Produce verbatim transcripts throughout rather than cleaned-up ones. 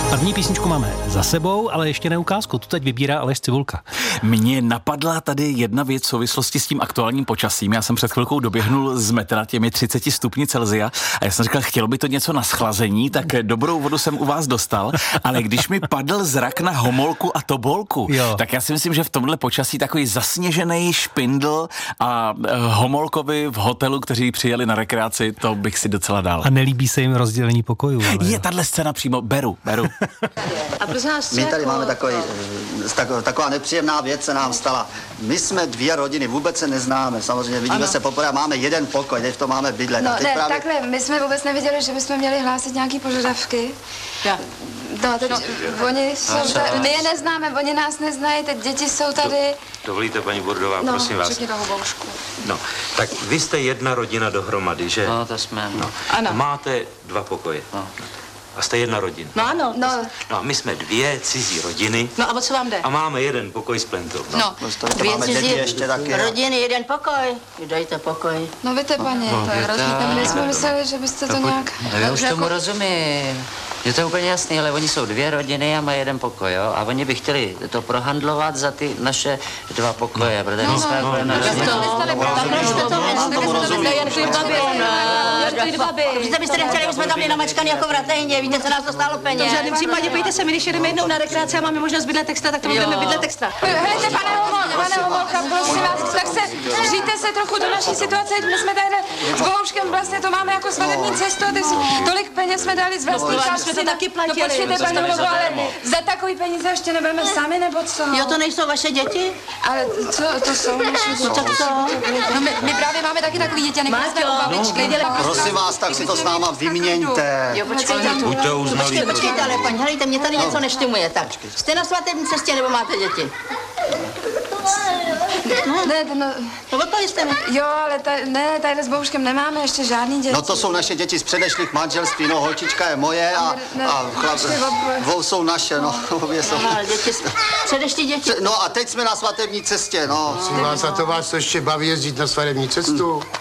První písničku máme za sebou, ale ještě ne ukázku. Tu teď vybírá Aleš Cibulka. Mně napadla tady jedna věc v souvislosti s tím aktuálním počasím. Já jsem před chvilkou doběhnul z metra těmi třiceti stupni Celsia a já jsem říkal, chtělo by to něco na schlazení, tak dobrou vodu jsem u vás dostal, ale když mi padl zrak na Homolku a Tobolku, jo. tak já si myslím, že v tomhle počasí takový zasněžený špindl a Homolkovi v hotelu, kteří přijeli na rekreaci, to bych si docela dal. A nelíbí se jim rozdělení pokojů. Ale je tahle scéna přímo, beru, beru. A prosím vás, my tady jako... máme takový, tak, taková nepříjemná věc se nám stala. My jsme dvě rodiny, vůbec se neznáme, samozřejmě vidíme ano. se poprvé a máme jeden pokoj, teď v tom máme bydlet. No a teď ne, právě... takhle, my jsme vůbec neviděli, že bychom měli hlásit nějaký požadavky. Ja. No, teď no. oni jsou tady, my je neznáme, oni nás neznají, teď děti jsou tady. Do, dovolíte, paní Burdová, no, prosím vás. řekni toho boušku. No, tak vy jste jedna rodina dohromady, že? No, to jsme. No. Ano. Máte dva pokoje. No. A jste jedna rodina. No ano. No. No a my jsme dvě cizí rodiny. No a o co vám jde? A máme jeden pokoj s plentou. No, no. Dvě cizí ještě taky, rodiny, no. jeden pokoj. Dejte pokoj. No víte, paní, no, to je hrozný. My jsme mysleli, že byste to, to nějak... No, já už tomu rozumím. Je to úplně jasný, ale oni jsou dvě rodiny a mají jeden pokoj, jo? A oni by chtěli to prohandlovat za ty naše dva pokoje, protože my jsme jako jedna rodina. Víte, byste nechtěli, my jsme tam měli namačkaný jako v Ratejně, víte, co nás to stálo peněz. V žádném případě, pojďte se, my když jedeme jednou na rekreaci a máme možnost bydlet extra, tak to budeme bydlet extra. Hejte, pane Homolka, pane Homolka, prosím vás, tak se vžijte se trochu do naší situace, my jsme tady s Bohuškem vlastně to máme jako svatební cestu a tolik peněz jsme dali z vlastní kapsy. To taky platili. No počkejte, pane Homolko, ale za takový peníze ještě nebudeme sami, nebo co? Jo, to nejsou vaše děti? Ale co, to jsou naše děti. No tak co? No my, my právě máme taky takový děti, nechci u babičky. Prosím vás, tak si to s náma vyměňte. Jo, počkejte. Buďte uznalí. Počkejte, počkejte, ale paní, helejte, mě tady něco neštimuje, tak. Jste na svatební cestě, nebo máte děti? No, ne, no, no odpovězte mi. Jo, ale ta, ne, tady s Bohuškem nemáme ještě žádný děti. No to jsou naše děti z předešlých manželství, no holčička je moje a, ne, a chlap, dvou jsou naše, no, obě jsou. Aha, děti, předešlí děti. No a teď jsme na svatební cestě, no. no. Vás a to vás to ještě baví jezdit na svatební cestu? Hmm.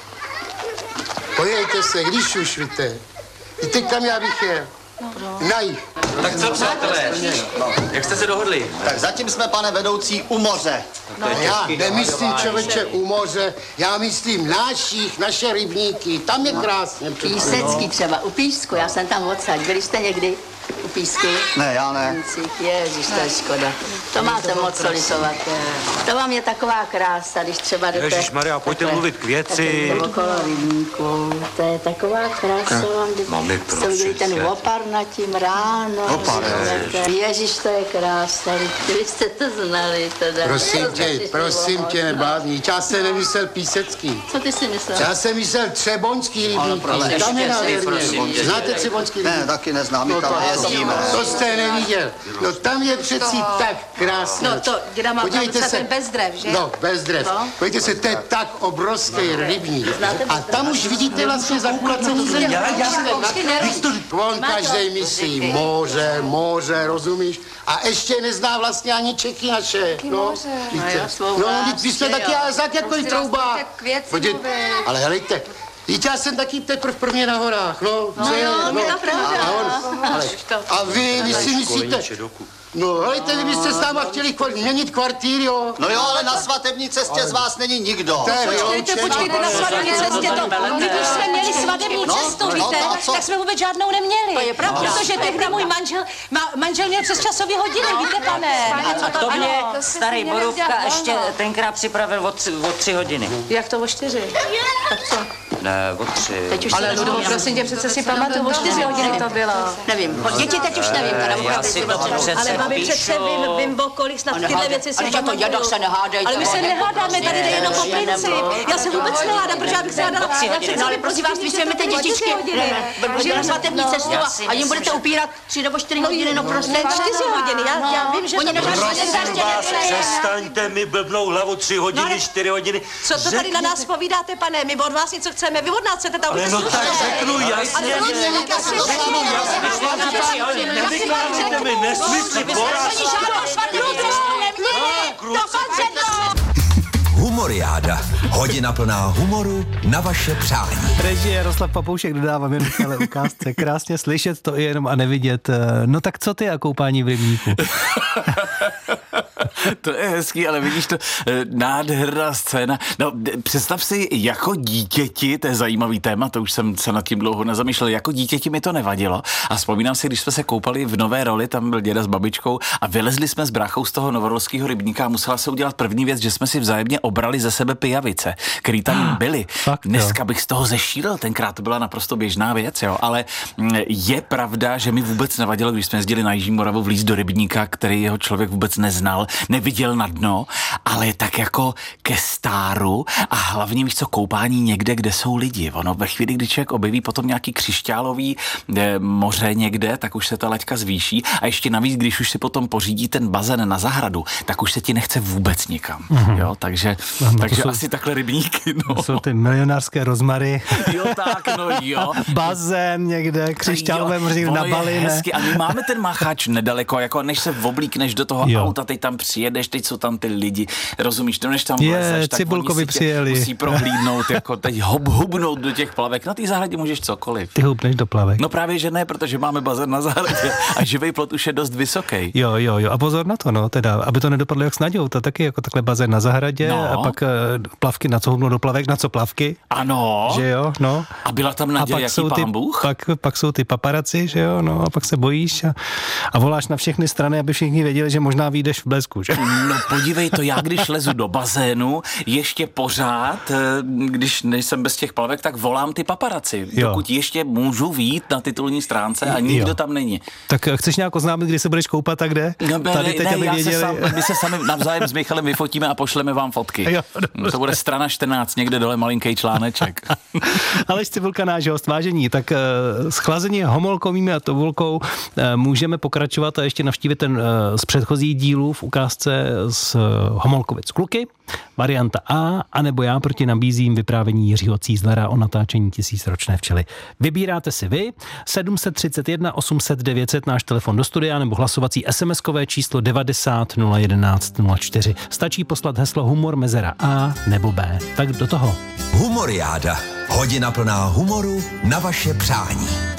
Pojďte se, když už víte. I teď tam já bych jel. Na jich. Tak co, přátelé, jak jste se dohodli? Tak zatím jsme, pane vedoucí, u moře. No, já nemyslím, člověče, u moře, já myslím našich, naše rybníky, tam je krásně. Písecký třeba, u Písku, já jsem tam odsaď, byli jste někdy u Písku? Ne, já ne. Ježiš, to je škoda. To máte moc co litovat. To vám je taková krása, když třeba jdete... Ježišmarja, pojďte mluvit k věci. Okolo rybníku, to je taková krása vám... Mami, prosím ten opar nad tím ráno. Opar, Ježiš, to je krása, vy jste to znali teda. Prosím tě, prosím tě, nebávni, já jsem nemyslel Písecký. Co ty si myslel? Já jsem myslel Třeboňský rybníky, tam je nádherně. Znáte Třeboňský rybník? Ne, taky neznám, my tam jezdíme. To jste neviděl. No tam je přeci tak krásné. No to, děda má tam ten bez drev, že? No, bez drev. Podívejte se, to je tak obrovský rybník. A tam už vidíte vlastně zaplacený zem. On každej myslí moře, moře, rozumíš? A ještě nezná vlastně ani Čechy naše. No, víte. No, vy jste taky zak jako i trouba. Ale helejte, víte, já jsem taky teprv prvně na horách, no. No jo, no, to pravda. A, on, ale, a vy, vy si myslíte... No, hejte, vy byste s náma chtěli kvar, měnit kvartír, jo? No jo, ale na svatební cestě z vás není nikdo. Počkejte, počkejte, na svatební cestě to. My když jsme měli svatební cestu, víte, tak jsme vůbec žádnou neměli. To je pravda. Protože tehdy můj manžel, manžel měl přes časové hodiny, víte, pane. A to mě starý Borůvka ještě tenkrát připravil o tři, o tři hodiny. Jak to o čtyři? Tak co? Ne, o tři. Ale Ludovo, prosím tě, přece si pamatuju, o čtyři hodiny to bylo. Nevím, děti teď už nevím, teda ale máme přece vím, vím o kolik snad tyhle věci si pamatuju. Ale to jadoch se nehádejte. Ale my se nehádáme, tady jde jenom o princip. Já se vůbec nehádám, protože já bych se hádala. No ale prosím vás, vy svěmete dětičky, protože na svatební cestu a jim budete upírat tři nebo čtyři hodiny, no prostě. Čtyři hodiny, já vím, že... Prosím vás, přestaňte mi blbnou hlavu tři hodiny, čtyři hodiny. Co to tady na nás povídáte, pane? My od vás něco chceme, vy od nás chcete tam... Ale no tak řeknu jasně, řeknu jasně, nevykládejte mi nesmysly, Oni žádnou svatební cestu neměli, dokonce to... Humoriáda. Hodina plná humoru na vaše přání. Režie Jaroslav Papoušek dodává minutové ukázce. Krásně slyšet to i jenom a nevidět. No tak co ty a koupání v rybníku? To je hezký, ale vidíš to, nádherná scéna. No, představ si, jako dítěti, to je zajímavý téma, to už jsem se nad tím dlouho nezamýšlel, jako dítěti mi to nevadilo. A vzpomínám si, když jsme se koupali v Nové Roli, tam byl děda s babičkou a vylezli jsme s bráchou z toho novorolského rybníka a musela se udělat první věc, že jsme si vzájemně obrali ze sebe pijavice, který tam byly. Fakt, Dneska bych z toho zešílel, tenkrát to byla naprosto běžná věc, jo, ale je pravda, že mi vůbec nevadilo, když jsme jezdili na Jižní Moravu vlíz do rybníka, který jeho člověk vůbec neznal, neviděl na dno, ale tak jako ke stáru a hlavně víš co, koupání někde, kde jsou lidi. Ono ve chvíli, kdy člověk objeví potom nějaký křišťálový eh, moře někde, tak už se ta laťka zvýší a ještě navíc, když už si potom pořídí ten bazén na zahradu, tak už se ti nechce vůbec nikam. Mm-hmm. Jo, takže, no, takže jsou, asi takhle rybníky. No. To jsou ty milionářské rozmary. Jo, tak, no jo. Bazén někde, křišťálové moře na Bali. Hezky. A my máme ten machač nedaleko, jako než se oblíkneš do toho jo. auta, teď tam přijedeš, teď jsou tam ty lidi, rozumíš, než tam vlezeš, tak Cibulkovi přijeli. Musí prohlídnout, jako teď hub, hubnout do těch plavek. Na té zahradě můžeš cokoliv. Ty hubneš do plavek. No právě, že ne, protože máme bazén na zahradě a živej plot už je dost vysoký. Jo, jo, jo. A pozor na to, no, teda, aby to nedopadlo jak s Naďou, to taky jako takhle bazén na zahradě no. a pak uh, plavky, na co hubnou do plavek, na co plavky. Ano. Že jo, no. A byla tam Naděja, jaký jsou ty, pán Bůh? Pak, pak jsou ty paparaci, že jo, no, a pak se bojíš a, a voláš na všechny strany, aby všichni věděli, že možná vyjdeš v blesku, že? No podívej to, já když lezu do bazénu, ještě pořád, když nejsem bez těch plavek, tak volám ty paparaci. Jo. Dokud ještě můžu vyjít na titulní stránce a nikdo jo. tam není. Tak chceš nějak oznámit, kdy se budeš koupat a kde? No, ne, Tady teď, ne, aby já věděli. Se sám, my se sami navzájem s Michalem vyfotíme a pošleme vám fotky. Jo, no, to bude strana čtrnáct, někde dole malinký článeček. Aleš Cibulka, náš host, vážení, tak uh, schlazení homolkovými a tovolkou uh, můžeme pokračovat a ještě navštívit ten uh, z předchozích dílů v ukázce z uh, Homolkovic kluky. Varianta A, anebo já proti nabízím vyprávění Jiřího Cízlera o natáčení Tisícročné včely. Vybíráte si vy, sedm set třicet jedna osm set devět set, náš telefon do studia, nebo hlasovací SMSkové číslo devadesát nula jedenáct nula čtyři. Stačí poslat heslo humor mezera A nebo B. Tak do toho. Humoriáda. Hodina plná humoru na vaše přání.